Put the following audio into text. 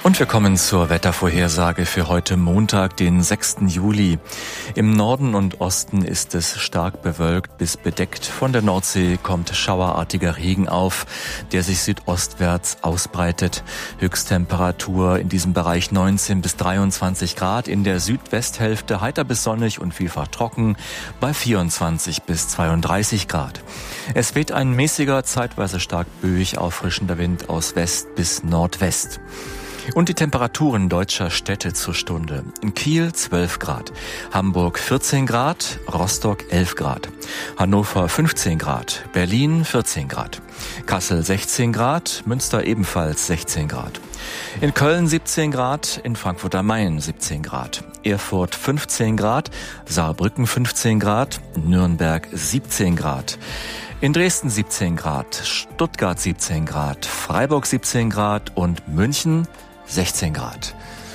Und wir kommen zur Wettervorhersage für heute Montag, den 6. Juli. Im Norden und Osten ist es stark bewölkt bis bedeckt. Von der Nordsee kommt schauerartiger Regen auf, der sich südostwärts ausbreitet. Höchsttemperatur in diesem Bereich 19 bis 23 Grad. In der Südwesthälfte heiter bis sonnig und vielfach trocken bei 24 bis 32 Grad. Es weht ein mäßiger, zeitweise stark böig auffrischender Wind aus West bis Nordwest. Und die Temperaturen deutscher Städte zur Stunde. In Kiel 12 Grad, Hamburg 14 Grad, Rostock 11 Grad, Hannover 15 Grad, Berlin 14 Grad, Kassel 16 Grad, Münster ebenfalls 16 Grad. In Köln 17 Grad, in Frankfurt am Main 17 Grad, Erfurt 15 Grad, Saarbrücken 15 Grad, Nürnberg 17 Grad. In Dresden 17 Grad, Stuttgart 17 Grad, Freiburg 17 Grad und München 16 Grad.